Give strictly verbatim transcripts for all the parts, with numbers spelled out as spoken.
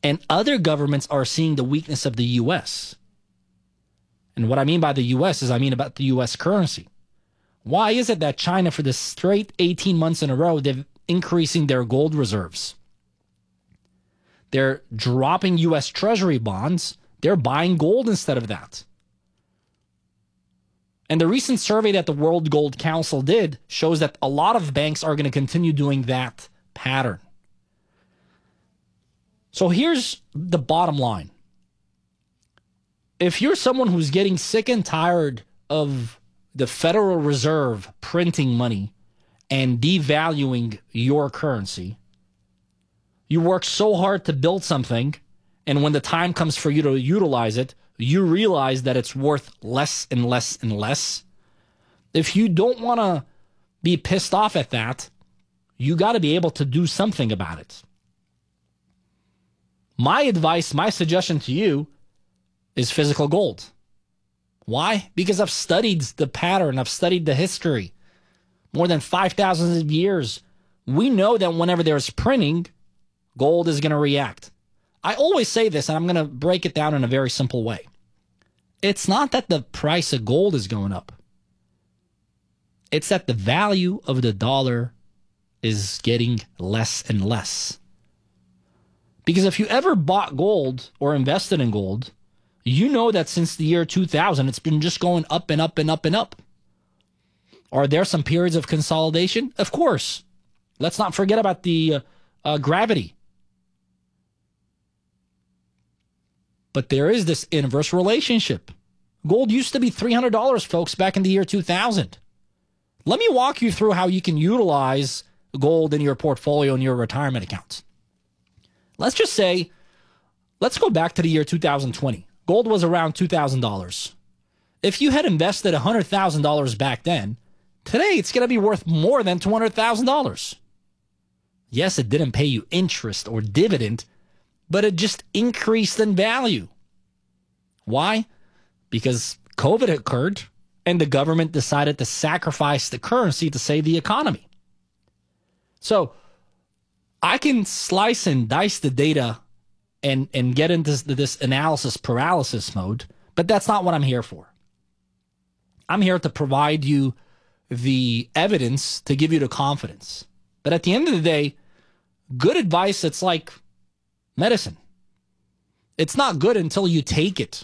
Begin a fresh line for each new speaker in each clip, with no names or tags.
And other governments are seeing the weakness of the U S. And what I mean by the U S is I mean about the U S currency. Why is it that China, for the straight eighteen months in a row, they're increasing their gold reserves? They're dropping U S Treasury bonds. They're buying gold instead of that. And the recent survey that the World Gold Council did shows that a lot of banks are going to continue doing that pattern. So here's the bottom line. If you're someone who's getting sick and tired of the Federal Reserve printing money and devaluing your currency, you work so hard to build something, and when the time comes for you to utilize it, you realize that it's worth less and less and less. If you don't want to be pissed off at that, you got to be able to do something about it. My advice, my suggestion to you is physical gold. Why? Because I've studied the pattern. I've studied the history. More than five thousand years. We know that whenever there's printing, gold is going to react. I always say this, and I'm going to break it down in a very simple way. It's not that the price of gold is going up. It's that the value of the dollar is getting less and less. Because if you ever bought gold or invested in gold, you know that since the year two thousand, it's been just going up and up and up and up. Are there some periods of consolidation? Of course. Let's not forget about the uh, uh, gravity. But there is this inverse relationship. Gold used to be three hundred dollars, folks, back in the year two thousand. Let me walk you through how you can utilize gold in your portfolio and your retirement accounts. Let's just say, let's go back to the year two thousand twenty. Gold was around two thousand dollars. If you had invested one hundred thousand dollars back then, today it's going to be worth more than two hundred thousand dollars. Yes, it didn't pay you interest or dividend, but it just increased in value. Why? Because COVID occurred and the government decided to sacrifice the currency to save the economy. So I can slice and dice the data and, and get into this analysis paralysis mode, but that's not what I'm here for. I'm here to provide you the evidence to give you the confidence. But at the end of the day, good advice, it's like medicine. It's not good until you take it.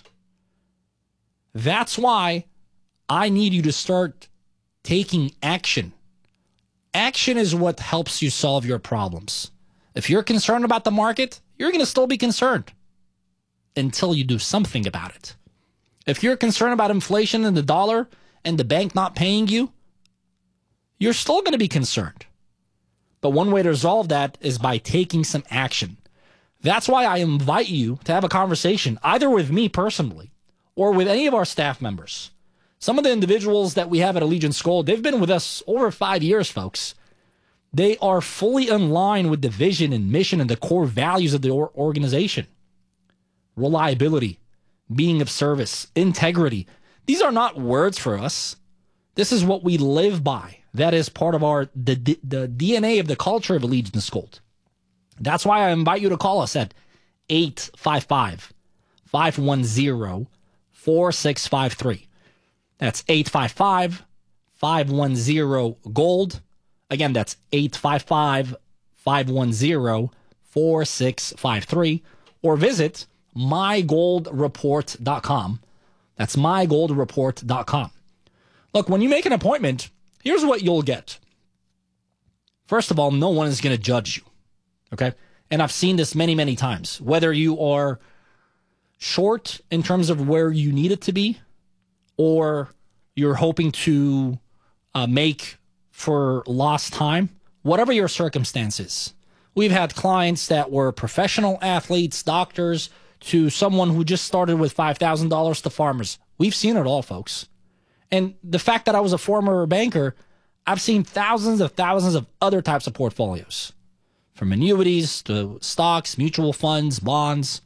That's why I need you to start taking action. Action is what helps you solve your problems. If you're concerned about the market, you're going to still be concerned until you do something about it. If you're concerned about inflation and the dollar and the bank not paying you, you're still going to be concerned. But one way to resolve that is by taking some action. That's why I invite you to have a conversation, either with me personally or with any of our staff members. Some of the individuals that we have at Allegiance Gold, they've been with us over five years, folks. They are fully in line with the vision and mission and the core values of the organization. Reliability, being of service, integrity. These are not words for us. This is what we live by. That is part of our the, the D N A of the culture of Allegiance Gold. That's why I invite you to call us at eight five five, five one zero, four six five three. That's eight five five, five one zero, GOLD. Again, that's eight five five, five one zero, four six five three. Or visit my gold report dot com. That's my gold report dot com. Look, when you make an appointment, here's what you'll get. First of all, no one is going to judge you. Okay? And I've seen this many, many times. Whether you are short in terms of where you need it to be, or you're hoping to uh, make for lost time, whatever your circumstances. We've had clients that were professional athletes, doctors, to someone who just started with five thousand dollars to farmers. We've seen it all, folks. And the fact that I was a former banker, I've seen thousands of thousands of other types of portfolios, from annuities to stocks, mutual funds, bonds.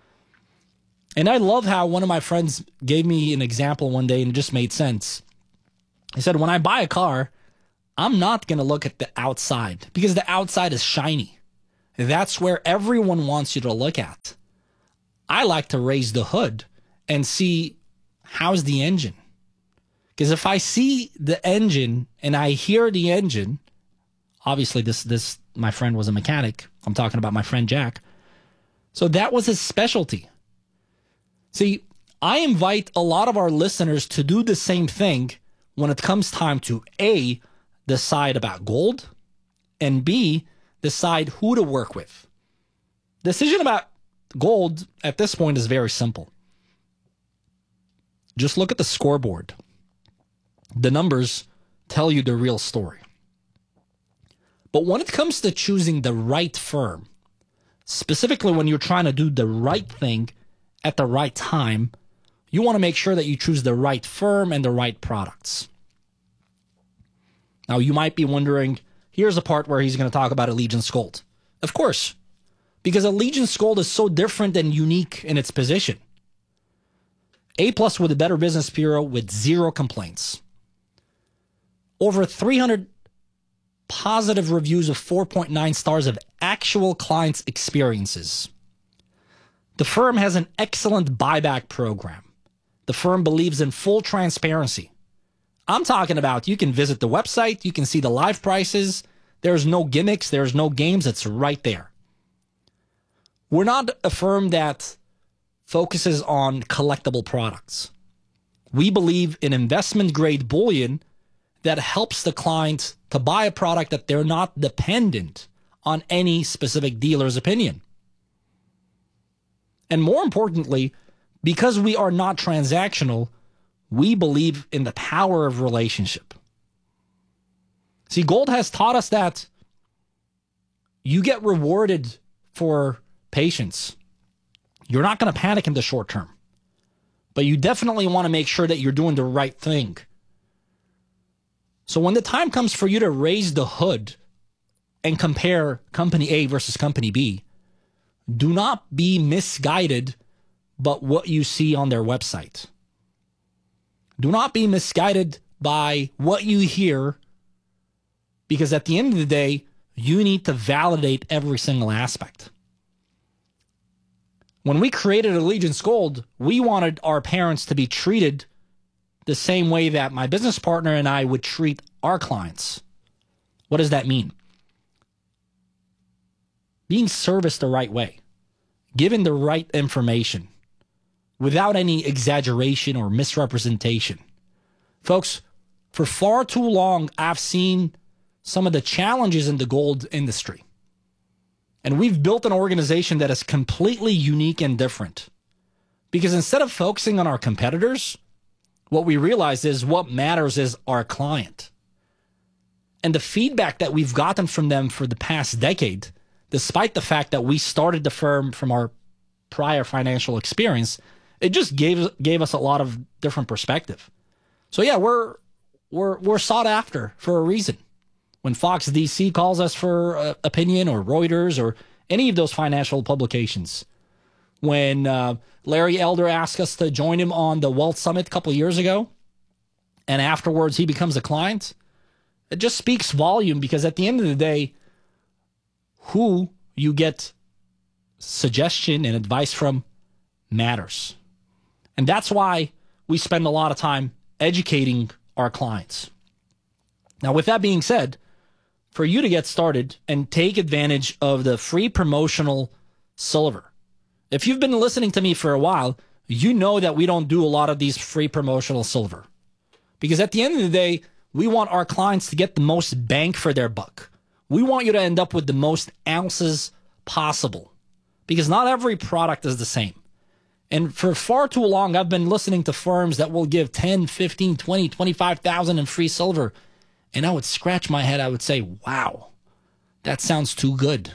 And I love how one of my friends gave me an example one day, and it just made sense. He said, when I buy a car, I'm not going to look at the outside because the outside is shiny. That's where everyone wants you to look at. I like to raise the hood and see how's the engine. Because if I see the engine and I hear the engine, obviously this this my friend was a mechanic. I'm talking about my friend Jack. So that was his specialty. See, I invite a lot of our listeners to do the same thing when it comes time to A, decide about gold, and B, decide who to work with. Decision about gold at this point is very simple. Just look at the scoreboard. The numbers tell you the real story. But when it comes to choosing the right firm, specifically when you're trying to do the right thing at the right time, you want to make sure that you choose the right firm and the right products. Now, you might be wondering, here's a part where he's going to talk about Allegiance Gold. Of course, because Allegiance Gold is so different and unique in its position. A plus with the Better Business Bureau with zero complaints. Over three hundred positive reviews of four point nine stars of actual clients' experiences. The firm has an excellent buyback program. The firm believes in full transparency. I'm talking about you can visit the website, you can see the live prices. There's no gimmicks, there's no games, it's right there. We're not a firm that focuses on collectible products. We believe in investment-grade bullion that helps the client to buy a product that they're not dependent on any specific dealer's opinion. And more importantly, because we are not transactional, we believe in the power of relationship. See, gold has taught us that you get rewarded for patience. You're not going to panic in the short term, but you definitely want to make sure that you're doing the right thing. So when the time comes for you to raise the hood and compare company A versus company B, do not be misguided by what you see on their website. Do not be misguided by what you hear, because at the end of the day, you need to validate every single aspect. When we created Allegiance Gold, we wanted our parents to be treated the same way that my business partner and I would treat our clients. What does that mean? Being serviced the right way, given the right information, without any exaggeration or misrepresentation. Folks, for far too long, I've seen some of the challenges in the gold industry. And we've built an organization that is completely unique and different. Because instead of focusing on our competitors, what we realize is what matters is our client. And the feedback that we've gotten from them for the past decade, despite the fact that we started the firm from our prior financial experience, it just gave gave us a lot of different perspective. So yeah, we're we're we're sought after for a reason. When Fox D C calls us for uh, opinion, or Reuters, or any of those financial publications, when uh, Larry Elder asked us to join him on the Wealth Summit a couple of years ago, and afterwards he becomes a client, it just speaks volume, because at the end of the day, who you get suggestion and advice from matters. And that's why we spend a lot of time educating our clients. Now, with that being said, for you to get started and take advantage of the free promotional silver, if you've been listening to me for a while, you know that we don't do a lot of these free promotional silver. Because at the end of the day, we want our clients to get the most bang for their buck. We want you to end up with the most ounces possible, because not every product is the same. And for far too long, I've been listening to firms that will give ten, fifteen, twenty, twenty-five thousand in free silver. And I would scratch my head. I would say, wow, that sounds too good.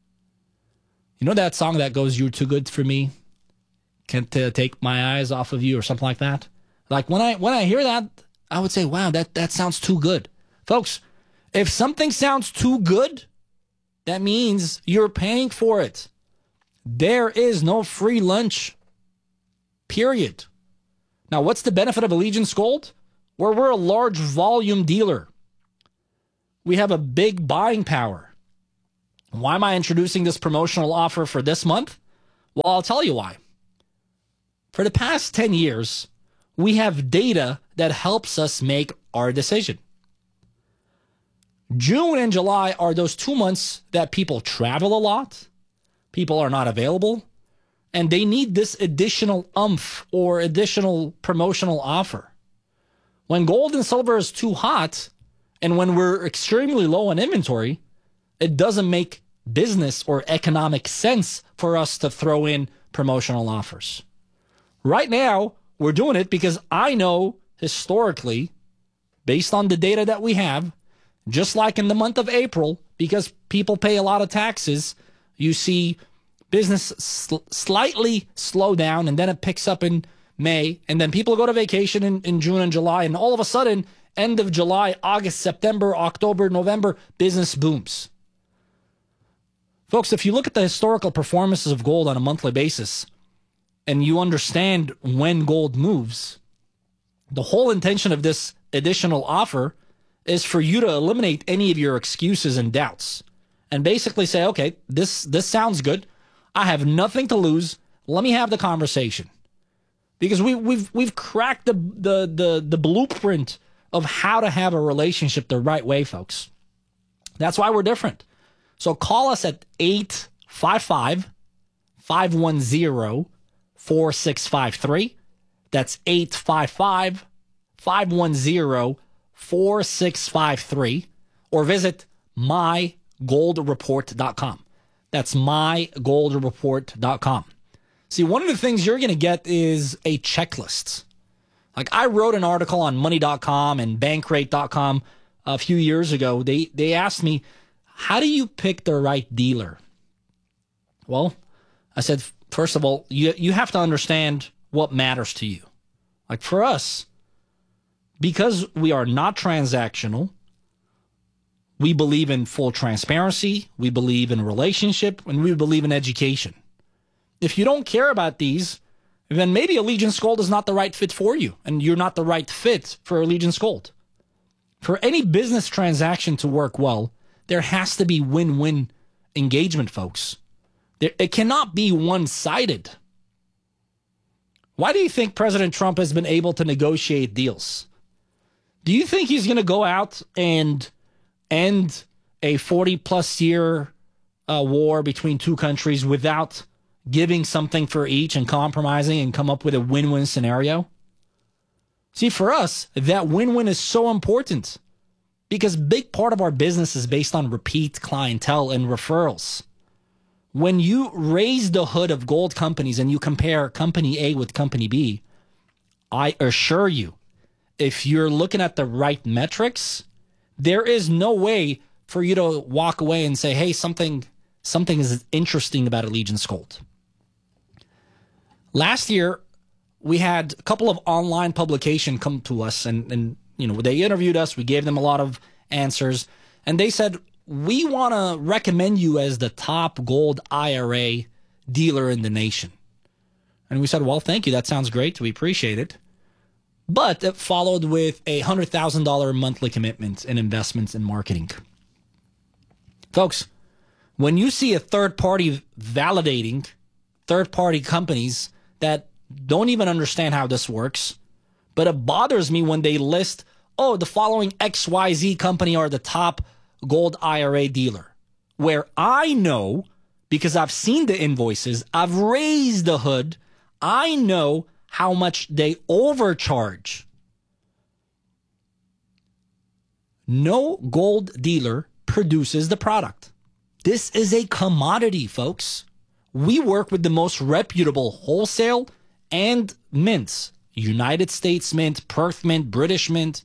You know that song that goes, "You're too good for me, can't uh, take my eyes off of you," or something like that? Like when I when I hear that, I would say, wow, that, that sounds too good. Folks, if something sounds too good, that means you're paying for it. There is no free lunch, period. Now, what's the benefit of Allegiance Gold? Where we're a large volume dealer. We have a big buying power. Why am I introducing this promotional offer for this month? Well, I'll tell you why. For the past ten years, we have data that helps us make our decision. June and July are those two months that people travel a lot, people are not available, and they need this additional umph or additional promotional offer. When gold and silver is too hot, and when we're extremely low on inventory, it doesn't make business or economic sense for us to throw in promotional offers. Right now, we're doing it because I know historically, based on the data that we have, just like in the month of April, because people pay a lot of taxes, you see business sl- slightly slow down, and then it picks up in May, and then people go to vacation in, in June and July, and all of a sudden, end of July, August, September, October, November, business booms. Folks, if you look at the historical performances of gold on a monthly basis, and you understand when gold moves, the whole intention of this additional offer is for you to eliminate any of your excuses and doubts and basically say, okay, this this sounds good. I have nothing to lose. Let me have the conversation. Because we, we've we've cracked the, the, the, the blueprint of how to have a relationship the right way, folks. That's why we're different. So call us at eight five five, five one zero, four six five three. That's eight five five, five one zero, four six five three. Or visit my gold report dot com. That's my gold report dot com. See, one of the things you're going to get is a checklist. Like I wrote an article on money dot com and bankrate dot com a few years ago. They they asked me, how do you pick the right dealer? Well, I said, first of all, you you have to understand what matters to you. Like for us, because we are not transactional, we believe in full transparency, we believe in relationship, and we believe in education. If you don't care about these, then maybe Allegiance Gold is not the right fit for you, and you're not the right fit for Allegiance Gold. For any business transaction to work well, there has to be win-win engagement, folks. There, it cannot be one-sided. Why do you think President Trump has been able to negotiate deals? Do you think he's going to go out and end a forty-plus year uh, war between two countries without giving something for each and compromising and come up with a win-win scenario? See, for us, that win-win is so important because a big part of our business is based on repeat clientele and referrals. When you raise the hood of gold companies and you compare company A with company B, I assure you, if you're looking at the right metrics, there is no way for you to walk away and say, hey, something something is interesting about Allegiance Gold. Last year, we had a couple of online publications come to us, and, and you know they interviewed us. We gave them a lot of answers, and they said, we want to recommend you as the top gold I R A dealer in the nation. And we said, well, thank you. That sounds great. We appreciate it. But it followed with a one hundred thousand dollars monthly commitment in investments and marketing. Folks, when you see a third party validating third party companies that don't even understand how this works, but it bothers me when they list, oh, the following X Y Z company are the top gold I R A dealer, where I know, because I've seen the invoices, I've raised the hood, I know how much they overcharge. No gold dealer produces the product. This is a commodity, folks. We work with the most reputable wholesale and mints. United States Mint, Perth Mint, British Mint.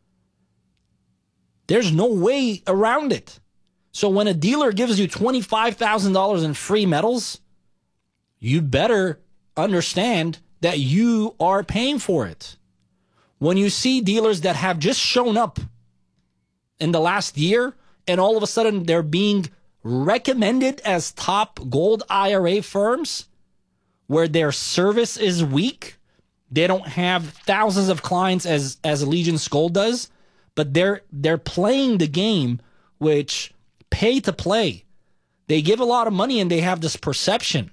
There's no way around it. So when a dealer gives you twenty-five thousand dollars in free metals, you better understand that you are paying for it. When you see dealers that have just shown up in the last year and all of a sudden they're being recommended as top gold I R A firms where their service is weak, they don't have thousands of clients as, as Allegiance Gold does, but they're they're playing the game which pay to play. They give a lot of money and they have this perception.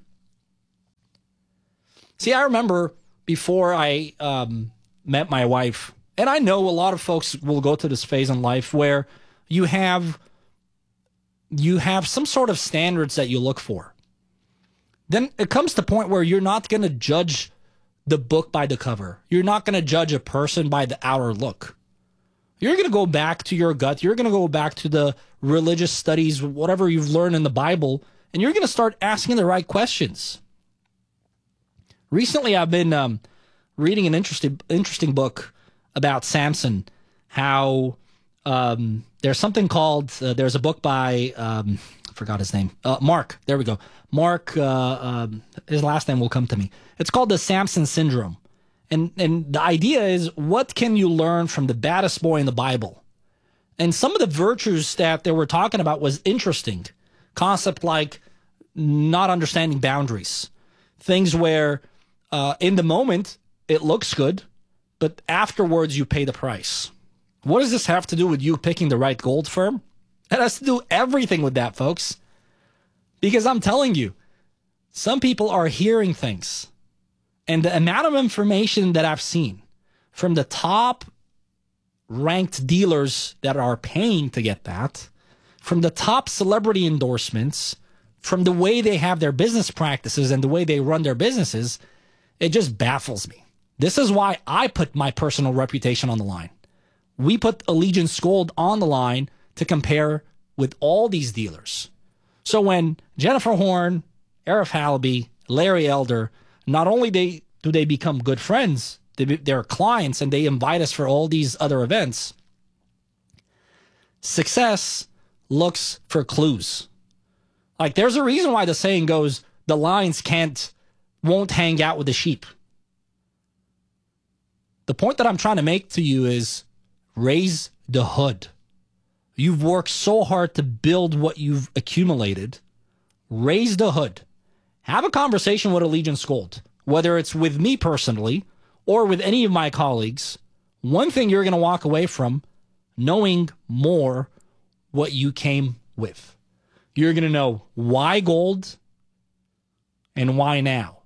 See, I remember before I um, met my wife, and I know a lot of folks will go to this phase in life where you have you have some sort of standards that you look for. Then it comes to the point where you're not going to judge the book by the cover. You're not going to judge a person by the outer look. You're going to go back to your gut. You're going to go back to the religious studies, whatever you've learned in the Bible, and you're going to start asking the right questions. Recently, I've been um, reading an interesting, interesting book about Samson, how um, there's something called, uh, there's a book by, um, I forgot his name, uh, Mark, there we go. Mark, uh, um, his last name will come to me. It's called the Samson Syndrome. And and the idea is, what can you learn from the baddest boy in the Bible? And some of the virtues that they were talking about was interesting. Concept like not understanding boundaries. Things where uh, in the moment it looks good, but afterwards you pay the price. What does this have to do with you picking the right gold firm? It has to do everything with that, folks. Because I'm telling you, some people are hearing things. And the amount of information that I've seen from the top ranked dealers that are paying to get that, from the top celebrity endorsements, from the way they have their business practices and the way they run their businesses, it just baffles me. This is why I put my personal reputation on the line. We put Allegiance Gold on the line to compare with all these dealers. So when Jennifer Horn, Arif Halaby, Larry Elder, not only they, do they become good friends, they, they're clients, and they invite us for all these other events, success looks for clues. Like, there's a reason why the saying goes, the lions can't, won't hang out with the sheep. The point that I'm trying to make to you is, raise the hood. You've worked so hard to build what you've accumulated. Raise the hood. Have a conversation with Allegiance Gold, whether it's with me personally or with any of my colleagues. One thing you're going to walk away from, knowing more what you came with. You're going to know why gold and why now.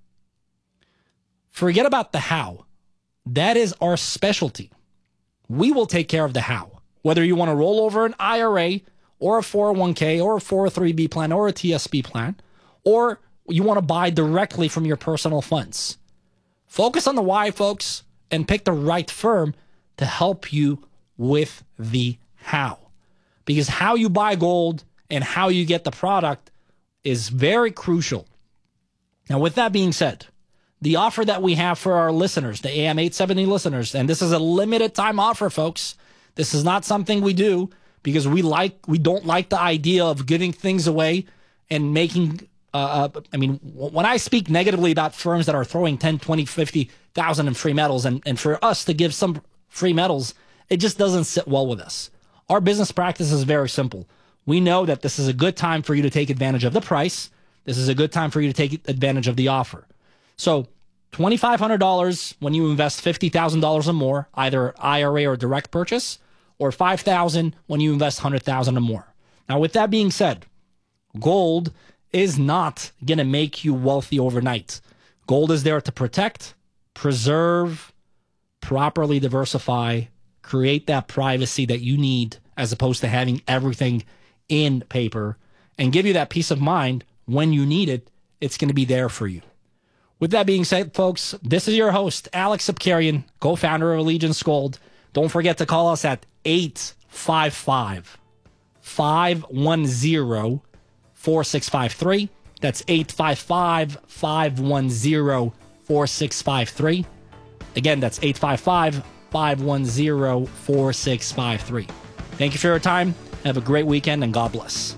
Forget about the how. That is our specialty. We will take care of the how. Whether you want to roll over an I R A or a four oh one k or a four oh three b plan or a T S B plan, or you want to buy directly from your personal funds. Focus on the why, folks, and pick the right firm to help you with the how. Because how you buy gold and how you get the product is very crucial. Now, with that being said, the offer that we have for our listeners, the A M eight seventy listeners, and this is a limited time offer, folks. This is not something we do because we like we don't like the idea of giving things away and making Uh, I mean, when I speak negatively about firms that are throwing ten, twenty, fifty thousand in free metals, and, and for us to give some free metals, it just doesn't sit well with us. Our business practice is very simple. We know that this is a good time for you to take advantage of the price. This is a good time for you to take advantage of the offer. So twenty-five hundred dollars when you invest fifty thousand dollars or more, either I R A or direct purchase, or five thousand dollars when you invest one hundred thousand dollars or more. Now, with that being said, gold is not going to make you wealthy overnight. Gold is there to protect, preserve, properly diversify, create that privacy that you need as opposed to having everything in paper, and give you that peace of mind when you need it. It's going to be there for you. With that being said, folks, this is your host, Alex Sapkarian, co-founder of Allegiance Gold. Don't forget to call us at eight five five, five one zero, four six five three. That's eight five five, five one zero, four six five three. Again, that's eight five five, five one zero, four six five three. Thank you for your time. Have a great weekend, and God bless.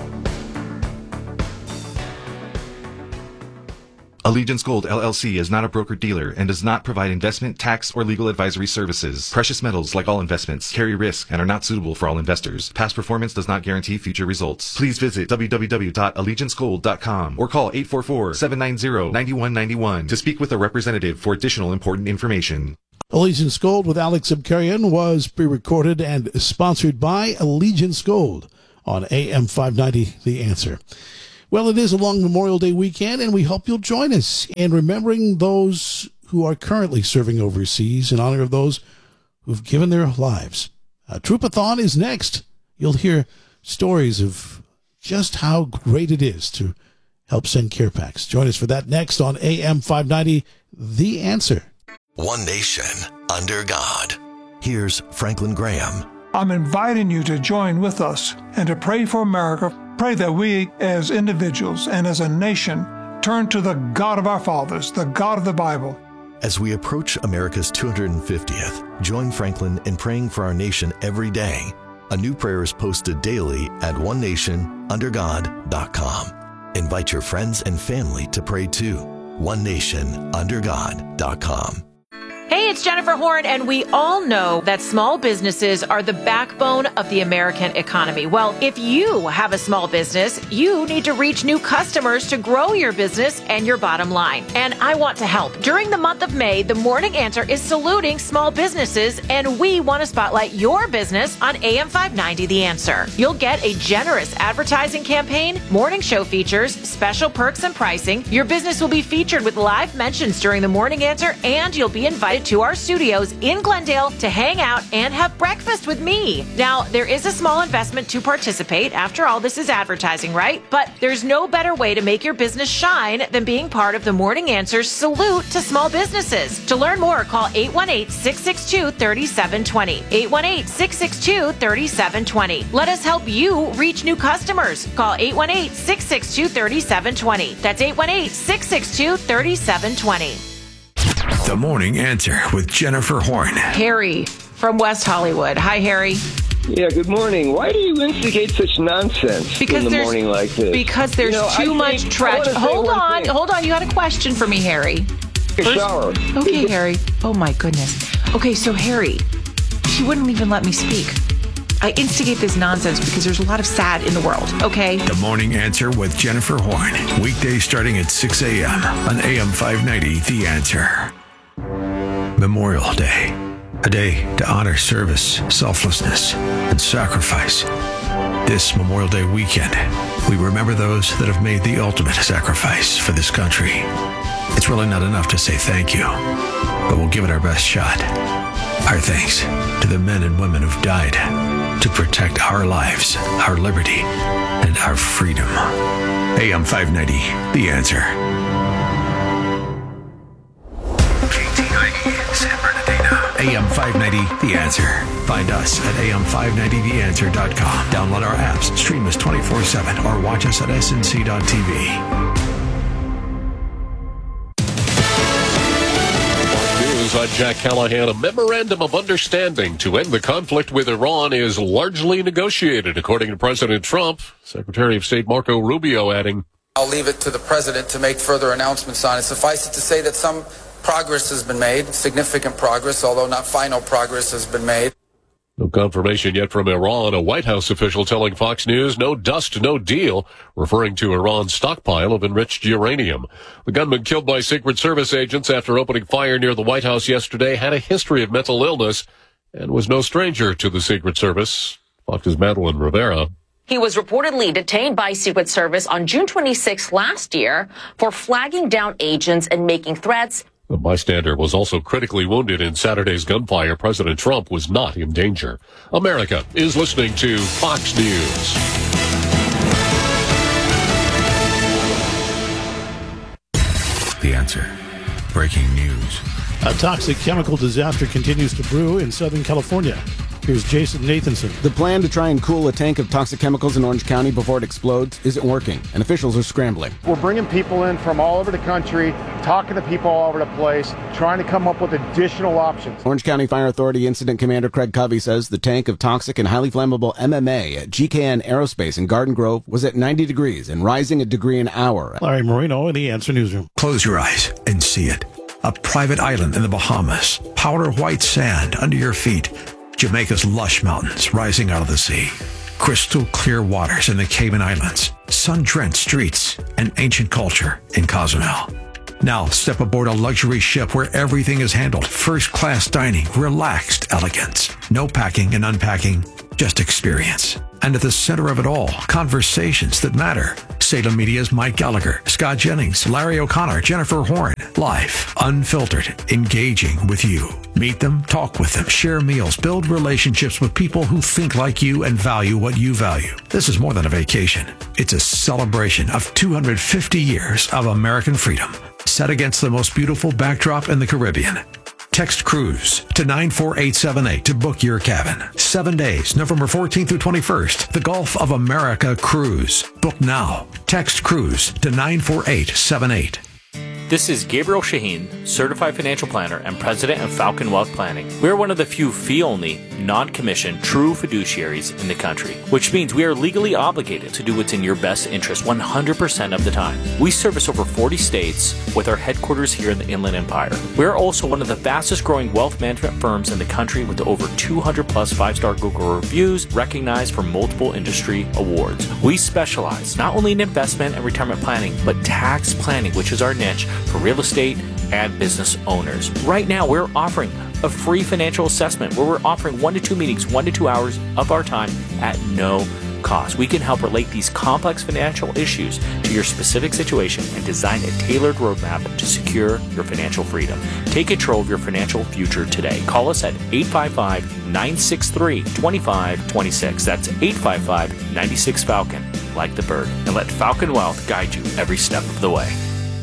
Allegiance Gold, L L C is not a broker-dealer and does not provide investment, tax, or legal advisory services. Precious metals, like all investments, carry risk and are not suitable for all investors. Past performance does not guarantee future results. Please visit w w w dot allegiance gold dot com or call eight four four, seven nine zero, nine one nine one to speak with a representative for additional important information.
Allegiance Gold with Alex Sapkarian was pre-recorded and sponsored by Allegiance Gold. on A M five ninety, The Answer. Well, it is a long Memorial Day weekend, and we hope you'll join us in remembering those who are currently serving overseas in honor of those who've given their lives. A Troopathon is next. You'll hear stories of just how great it is to help send care packs. Join us for that next on A M five ninety, The Answer.
One nation under God. Here's Franklin Graham.
I'm inviting you to join with us and to pray for America. Pray that we as individuals and as a nation turn to the God of our fathers, the God of the Bible.
As we approach America's two hundred fiftieth, join Franklin in praying for our nation every day. A new prayer is posted daily at one nation under god dot com. Invite your friends and family to pray too. one nation under god dot com.
Hey, it's Jennifer Horn, and we all know that small businesses are the backbone of the American economy. Well, if you have a small business, you need to reach new customers to grow your business and your bottom line. And I want to help. During the month of May, the Morning Answer is saluting small businesses, and we want to spotlight your business on A M five ninety, The Answer. You'll get a generous advertising campaign, morning show features, special perks and pricing. Your business will be featured with live mentions during the Morning Answer, and you'll be invited to our studios in Glendale to hang out and have breakfast with me. Now, there is a small investment to participate. After all, this is advertising, right? But there's no better way to make your business shine than being part of the Morning Answer's salute to small businesses. To learn more, call eight one eight, six six two, three seven two zero. eight one eight, six six two, three seven two zero. Let us help you reach new customers. Call eight one eight, six six two, three seven two zero. That's eight one eight, six six two, three seven two zero.
The Morning Answer with Jennifer Horn.
Harry from West Hollywood. Hi, Harry.
Yeah, good morning. Why do you instigate such nonsense
because
in the morning like this?
Because there's
you know,
too
I
much
think,
tragedy. Hold on,
thing.
hold on. You had a question for me, Harry.
Take a shower.
Okay, Harry. Oh, my goodness. Okay, so, Harry, she wouldn't even let me speak. I instigate this nonsense because there's a lot of sad in the world, okay?
The Morning Answer with Jennifer Horn. Weekdays starting at six a.m. on A M five ninety, The Answer. Memorial Day, a day to honor service, selflessness, and sacrifice. This Memorial Day weekend, we remember those that have made the ultimate sacrifice for this country. It's really not enough to say thank you, but we'll give it our best shot. Our thanks to the men and women who've died to protect our lives, our liberty, and our freedom. A M five ninety, The Answer. San Bernardino. A M five ninety, The Answer. Find us at A M five ninety the answer dot com. Download our apps, stream us twenty-four seven, or watch us at S N C dot T V.
News, I'm Jack Callahan. A memorandum of understanding to end the conflict with Iran is largely negotiated, according to President Trump. Secretary of State Marco Rubio adding,
I'll leave it to the president to make further announcements on it. Suffice it to say that some progress has been made, significant progress, although not final progress has been made.
No confirmation yet from Iran. A White House official telling Fox News, no dust, no deal, referring to Iran's stockpile of enriched uranium. The gunman killed by Secret Service agents after opening fire near the White House yesterday had a history of mental illness and was no stranger to the Secret Service. Fox's Madeline Rivera.
He was reportedly detained by Secret Service on June twenty-sixth last year for flagging down agents and making threats.
The bystander was also critically wounded in Saturday's gunfire. President Trump was not in danger. America is listening to Fox News.
The Answer. Breaking news.
A toxic chemical disaster continues to brew in Southern California. Here's Jason Nathanson.
The plan to try and cool a tank of toxic chemicals in Orange County before it explodes isn't working, and officials are scrambling.
We're bringing people in from all over the country, talking to people all over the place, trying to come up with additional options.
Orange County Fire Authority Incident Commander Craig Covey says the tank of toxic and highly flammable M M A at G K N Aerospace in Garden Grove was at ninety degrees and rising a degree an hour.
Larry Marino in the Answer Newsroom.
Close your eyes and see it. A private island in the Bahamas. Powder white sand under your feet. Jamaica's lush mountains rising out of the sea. Crystal clear waters in the Cayman Islands. Sun-drenched streets and ancient culture in Cozumel. Now step aboard a luxury ship where everything is handled. First-class dining, relaxed elegance. No packing and unpacking. just experience. And at the center of it all, conversations that matter. Salem Media's Mike Gallagher, Scott Jennings, Larry O'Connor, Jennifer Horn. Live, unfiltered, engaging with you. Meet them, talk with them, share meals, build relationships with people who think like you and value what you value. This is more than a vacation. It's a celebration of two hundred fifty years of American freedom, set against the most beautiful backdrop in the Caribbean. Text cruise to nine four eight seven eight to book your cabin. Seven days, November fourteenth through twenty-first. The Gulf of America Cruise. Book now. Text cruise to nine four eight seven eight.
This is Gabriel Shaheen, Certified Financial Planner and President of Falcon Wealth Planning. We are one of the few fee-only, non-commissioned, true fiduciaries in the country, which means we are legally obligated to do what's in your best interest one hundred percent of the time. We service over forty states with our headquarters here in the Inland Empire. We are also one of the fastest-growing wealth management firms in the country with over two hundred plus five-star Google reviews recognized for multiple industry awards. We specialize not only in investment and retirement planning, but tax planning, which is our niche for real estate and business owners. Right now, we're offering a free financial assessment where we're offering one to two meetings, one to two hours of our time at no cost. We can help relate these complex financial issues to your specific situation and design a tailored roadmap to secure your financial freedom. Take control of your financial future today. Call us at eight five five, nine six three, two five two six. That's eight five five, nine six Falcon, like the bird. And let Falcon Wealth guide you every step of the way.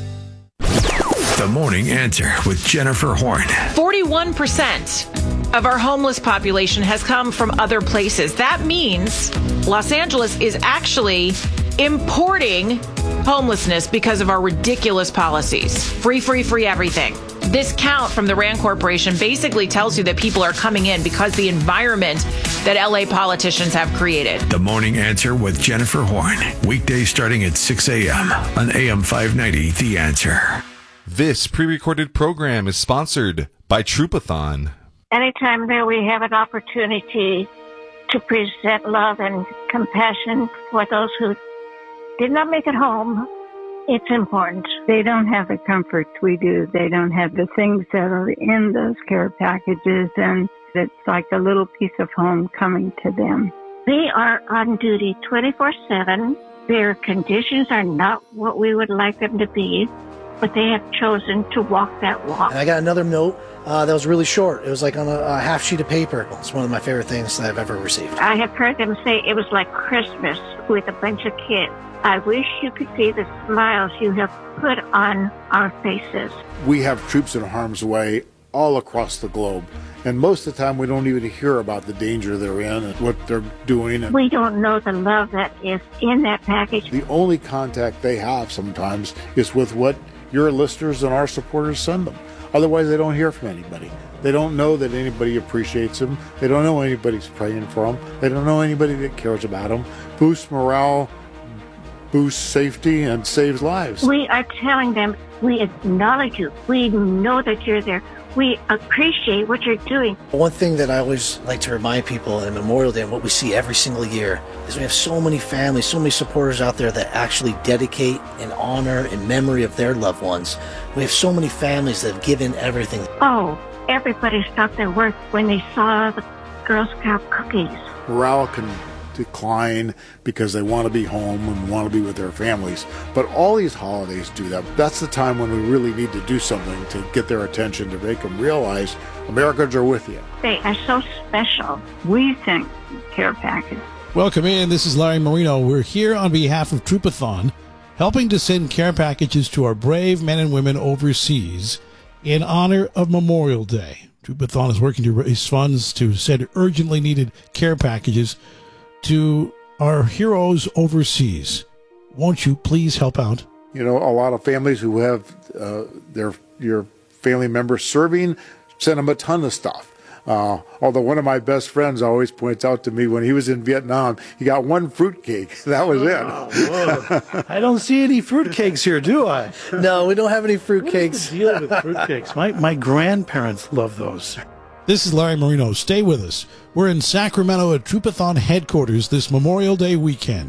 The Morning Answer with Jennifer Horn.
forty-one percent of our homeless population has come from other places. That means Los Angeles is actually importing homelessness because of our ridiculous policies. Free, free, free everything. This count from the RAND Corporation basically tells you that people are coming in because the environment that L A politicians have created.
The Morning Answer with Jennifer Horn. Weekdays starting at six a.m. on A M five ninety, The Answer.
This pre-recorded program is sponsored by Troopathon.
Anytime that we have an opportunity to present love and compassion for those who did not make it home, it's important.
They don't have the comforts we do. They don't have the things that are in those care packages, and it's like a little piece of home coming to them.
They are on duty twenty-four seven. Their conditions are not what we would like them to be, but they have chosen to walk that walk.
And I got another note uh, that was really short. It was like on a, a half sheet of paper. It's one of my favorite things that I've ever received.
I have heard them say it was like Christmas with a bunch of kids. I wish you could see the smiles you have put on our faces.
We have troops in harm's way all across the globe, and most of the time we don't even hear about the danger they're in and what they're doing.
We don't know the love that is in that package.
The only contact they have sometimes is with what your listeners and our supporters send them. Otherwise, they don't hear from anybody. They don't know that anybody appreciates them. They don't know anybody's praying for them. They don't know anybody that cares about them. Boosts morale, boosts safety, and saves lives.
We are telling them we acknowledge you. We know that you're there. We appreciate what you're doing.
One thing that I always like to remind people in Memorial Day and what we see every single year is we have so many families, so many supporters out there that actually dedicate and honor in memory of their loved ones. We have so many families that have given everything.
Oh, everybody stopped their work when they saw the Girl Scout cookies.
Morale can decline because they want to be home and want to be with their families. But all these holidays do that. That's the time when we really need to do something to get their attention, to make them realize Americans are with you.
They are so special.
We think care package.
Welcome in. This is Larry Marino. We're here on behalf of Troopathon, helping to send care packages to our brave men and women overseas in honor of Memorial Day. Troopathon is working to raise funds to send urgently needed care packages to our heroes overseas. Won't you please help out?
You know, a lot of families who have uh, their your family members serving send them a ton of stuff. Uh, although one of my best friends always points out to me when he was in Vietnam, he got one fruitcake. That was it.
I don't see any fruitcakes here, do I?
No, we don't have any fruitcakes.
What's the deal with fruitcakes? My, my grandparents love those.
This is Larry Marino. Stay with us. We're in Sacramento at Troopathon headquarters this Memorial Day weekend.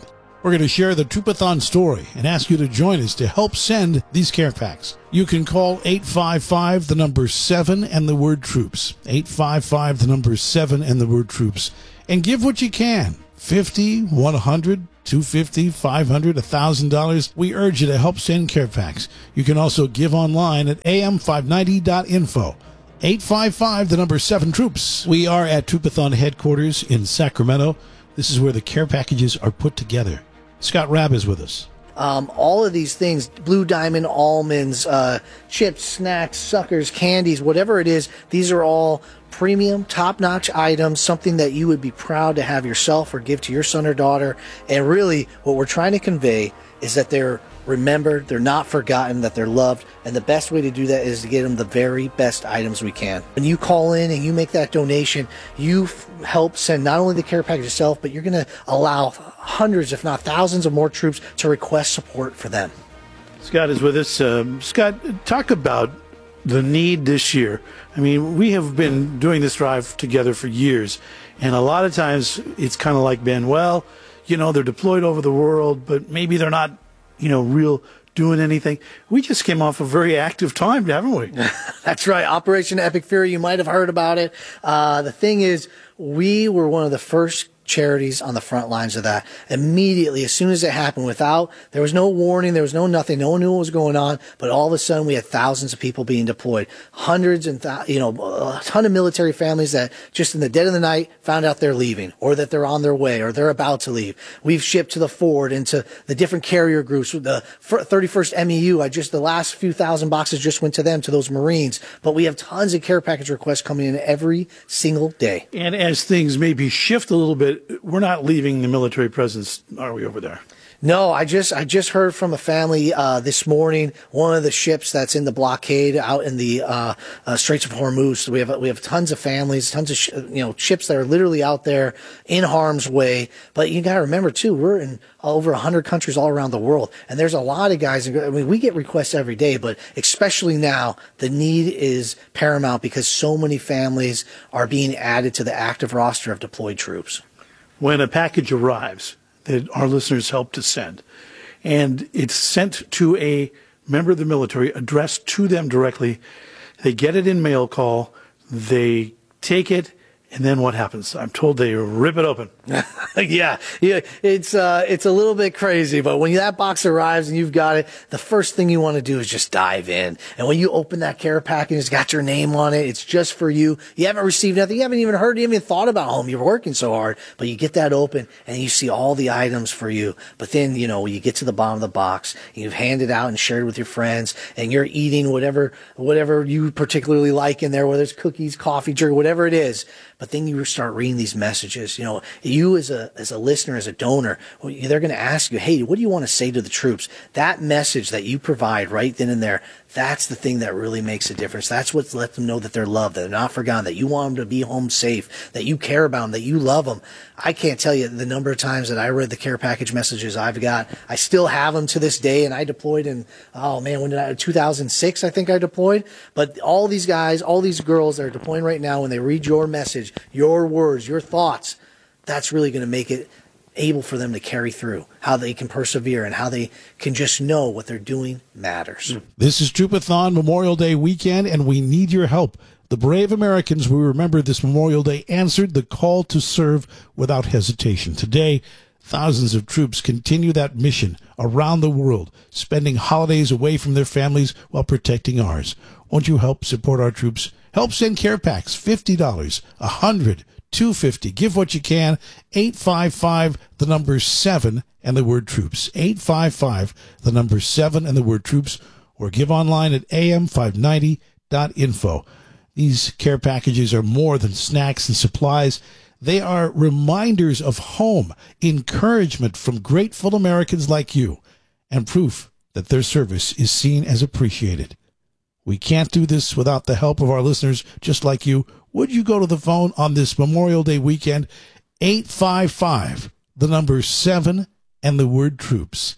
We're going to share the Troopathon story and ask you to join us to help send these care packs. You can call eight five five, the number seven, and the word troops. eight five five, the number seven, and the word troops. And give what you can. fifty, one hundred, two hundred fifty dollars, five hundred dollars, one thousand dollars. We urge you to help send care packs. You can also give online at a m five ninety dot info. eight five five, the number seven, troops. We are at Troopathon headquarters in Sacramento. This is where the care packages are put together. Scott Rabb is with us.
Um, all of these things, Blue Diamond almonds, uh, chips, snacks, suckers, candies, whatever it is, these are all premium, top-notch items, something that you would be proud to have yourself or give to your son or daughter. And really, what we're trying to convey is that they're remembered, they're not forgotten, that they're loved, and the best way to do that is to get them the very best items we can. When you call in and you make that donation, you f- help send not only the care package itself, but you're going to allow hundreds, if not thousands of more troops to request support for them.
Scott is with us. Um, Scott, talk about the need this year. I mean, we have been doing this drive together for years, and a lot of times it's kind of like, Ben, well, you know, they're deployed over the world, but maybe they're not, you know, real doing anything. We just came off a very active time, haven't we?
That's right. Operation Epic Fury. You might have heard about it. Uh, the thing is, we were one of the first charities on the front lines of that. Immediately, as soon as it happened, without, there was no warning, there was no nothing, no one knew what was going on, but all of a sudden we had thousands of people being deployed, hundreds and, th- you know, a ton of military families that just in the dead of the night found out they're leaving, or that they're on their way, or they're about to leave. We've shipped to the Ford and to the different carrier groups, the thirty-first M E U, I just, the last few thousand boxes just went to them, to those Marines, but we have tons of care package requests coming in every single day.
And as things maybe shift a little bit, we're not leaving the military presence, are we, over there?
No, I just I just heard from a family uh, this morning. One of the ships that's in the blockade out in the uh, uh, Straits of Hormuz. So we have we have tons of families, tons of sh- you know ships that are literally out there in harm's way. But you got to remember too, we're in over a hundred countries all around the world, and there's a lot of guys. I mean, we get requests every day, but especially now, the need is paramount because so many families are being added to the active roster of deployed troops.
When a package arrives that our listeners help to send, and it's sent to a member of the military, addressed to them directly, they get it in mail call, they take it, and then what happens? I'm told they rip it open.
yeah, yeah, it's uh, it's a little bit crazy, but when that box arrives and you've got it, the first thing you want to do is just dive in. And when you open that care package, it's got your name on it. It's just for you. You haven't received nothing. You haven't even heard, you haven't even thought about home. You're working so hard, but you get that open and you see all the items for you. But then, you know, you get to the bottom of the box, you've handed out and shared with your friends, and you're eating whatever whatever you particularly like in there, whether it's cookies, coffee, jerky, whatever it is. But then you start reading these messages. You know, you as a as a listener, as a donor, they're going to ask you, hey, what do you want to say to the troops? That message that you provide right then and there, that's the thing that really makes a difference. That's what lets them know that they're loved, that they're not forgotten, that you want them to be home safe, that you care about them, that you love them. I can't tell you the number of times that I read the care package messages I've got. I still have them to this day, and I deployed in, oh man, when did I, two thousand six, I think I deployed. But all these guys, all these girls that are deploying right now, when they read your message, your words, your thoughts, that's really going to make it able for them to carry through, how they can persevere and how they can just know what they're doing matters.
This is Troopathon Memorial Day weekend, and we need your help. The brave Americans we remember this Memorial Day answered the call to serve without hesitation. Today, thousands of troops continue that mission around the world, spending holidays away from their families while protecting ours. Won't you help support our troops? Help send care packs, fifty dollars, one hundred dollars, two hundred fifty dollars. Give what you can. eight five five, the number seven, and the word troops. eight five five, the number seven, and the word troops. Or give online at a m five ninety dot info. These care packages are more than snacks and supplies. They are reminders of home, encouragement from grateful Americans like you, and proof that their service is seen as appreciated. We can't do this without the help of our listeners just like you. Would you go to the phone on this Memorial Day weekend? eight five five, the number seven, and the word troops.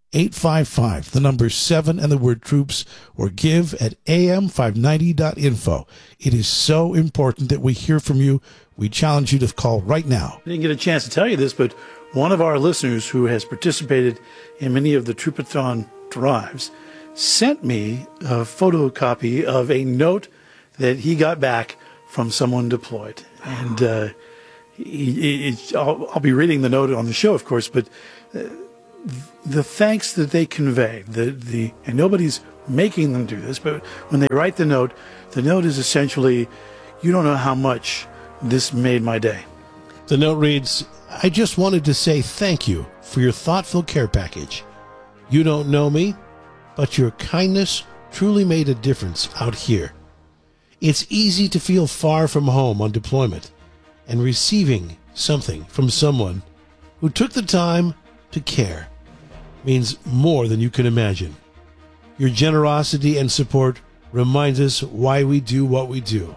eight five five, the number seven and the word troops, or give at A M five ninety dot info. It is so important that we hear from you. We challenge you to call right now.
I didn't get a chance to tell you this, but one of our listeners who has participated in many of the Troopathon drives sent me a photocopy of a note that he got back from someone deployed. And uh, he, he, I'll, I'll be reading the note on the show, of course, but uh, the thanks that they convey, the, the, and nobody's making them do this, but when they write the note, the note is essentially, you don't know how much this made my day.
The note reads, I just wanted to say thank you for your thoughtful care package. You don't know me, but your kindness truly made a difference out here. It's easy to feel far from home on deployment, and receiving something from someone who took the time to care means more than you can imagine. Your generosity and support reminds us why we do what we do.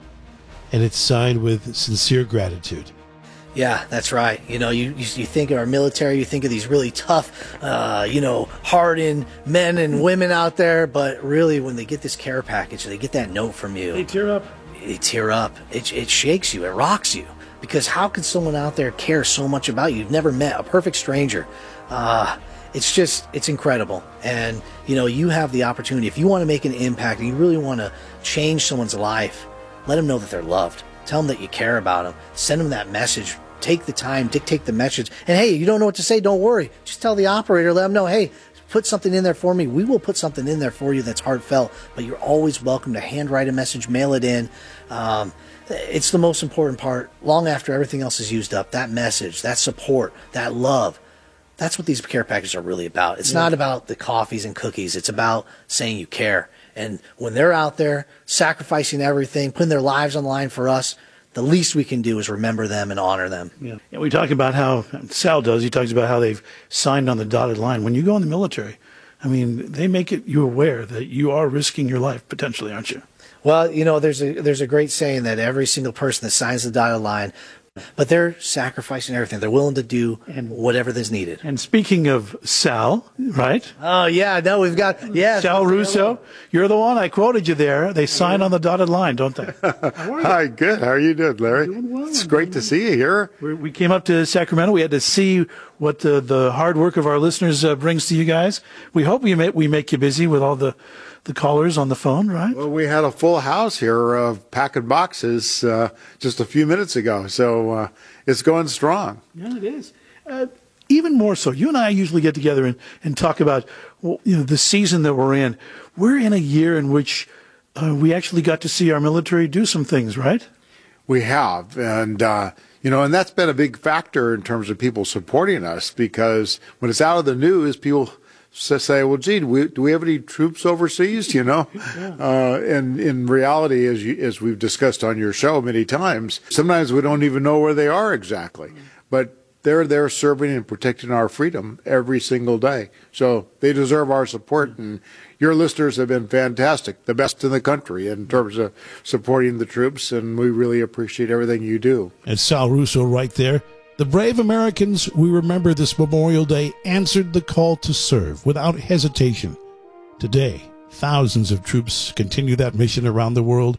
And it's signed with sincere gratitude.
Yeah, that's right. You know, you, you you think of our military, you think of these really tough, uh, you know, hardened men and women out there, but really when they get this care package, they get that note from you.
They tear up.
They tear up. It, it shakes you. It rocks you. Because how can someone out there care so much about you? You've never met a perfect stranger. Uh, it's just, it's incredible. And, you know, you have the opportunity. If you want to make an impact and you really want to change someone's life, let them know that they're loved. Tell them that you care about them. Send them that message. Take the time, dictate the message. And hey, you don't know what to say, don't worry. Just tell the operator, let them know, hey, put something in there for me. We will put something in there for you that's heartfelt, but you're always welcome to handwrite a message, mail it in. Um, it's the most important part. Long after everything else is used up, that message, that support, that love, that's what these care packages are really about. It's yeah. not about the coffees and cookies. It's about saying you care. And when they're out there sacrificing everything, putting their lives on the line for us, the least we can do is remember them and honor them.
Yeah. And we talk about how, Sal does, he talks about how they've signed on the dotted line. When you go in the military, I mean, they make it you aware that you are risking your life potentially, aren't you?
Well, you know, there's a there's a great saying that every single person that signs the dotted line, but they're sacrificing everything. They're willing to do whatever is needed.
And speaking of Sal, right?
Oh, yeah, no, we've got, yeah.
Sal Russo, you're the one. I quoted you there. They sign on the dotted line, don't they?
Hi, good. How are you doing, Larry? Doing well. It's great to see you here.
We're, we came up to Sacramento. We had to see what the, the hard work of our listeners uh, brings to you guys. We hope we make, we make you busy with all the the callers on the phone, right?
Well, we had a full house here of packing boxes uh, just a few minutes ago, so uh, it's going strong.
Yeah, it is. Uh, even more so, you and I usually get together and, and talk about well, you know the season that we're in. We're in a year in which uh, we actually got to see our military do some things, right?
We have, and uh, you know, and that's been a big factor in terms of people supporting us, because when it's out of the news, people say, well, gee, do we, do we have any troops overseas, you know? Yeah. Uh, and in reality, as, you, as we've discussed on your show many times, sometimes we don't even know where they are exactly. But they're there serving and protecting our freedom every single day. So they deserve our support. And your listeners have been fantastic, the best in the country in terms of supporting the troops. And we really appreciate everything you do.
And Sal Russo right there. The brave Americans we remember this Memorial Day answered the call to serve without hesitation. Today, thousands of troops continue that mission around the world,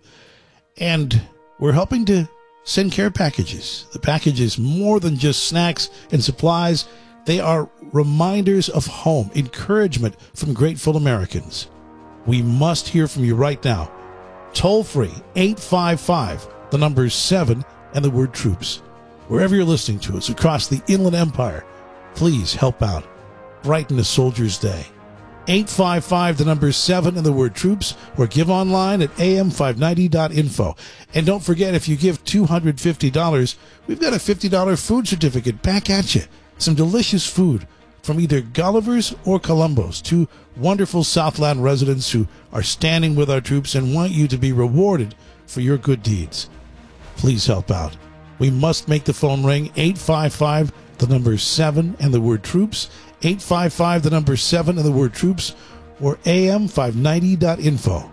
and we're helping to send care packages. The packages, more than just snacks and supplies, they are reminders of home, encouragement from grateful Americans. We must hear from you right now. Toll free, eight five five, the number seven, and the word troops. Wherever you're listening to us across the Inland Empire, please help out. Brighten a soldier's day. eight five five, the number seven, and the word troops, or give online at A M five ninety dot info. And don't forget, if you give two hundred fifty dollars, we've got a fifty dollars food certificate back at you. Some delicious food from either Gulliver's or Columbo's, two wonderful Southland residents who are standing with our troops and want you to be rewarded for your good deeds. Please help out. We must make the phone ring. Eight five five, the number seven, and the word troops. eight five five, the number seven, and the word troops, or A M five ninety dot info.